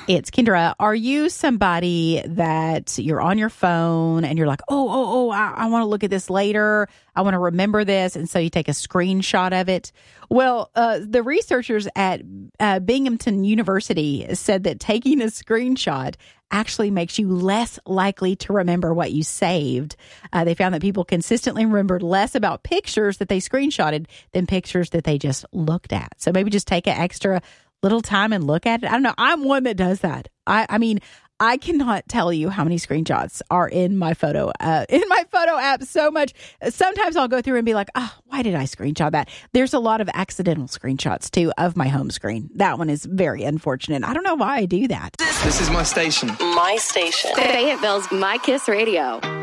It's Kendra. Are you somebody that you're on your phone and you're like, I want to look at this later. I want to remember this. And so you take a screenshot of it. Well, the researchers at Binghamton University said that taking a screenshot actually makes you less likely to remember what you saved. They found that people consistently remembered less about pictures that they screenshotted than pictures that they just looked at. So maybe just take an extra little time and look at it. I don't know. I'm one that does that. I mean, I cannot tell you how many screenshots are in my photo app so much. Sometimes I'll go through and be like, why did I screenshot that? There's a lot of accidental screenshots too of my home screen. That one is very unfortunate. I don't know why I do that. This is my station. My station. Fayetteville's My Kiss Radio.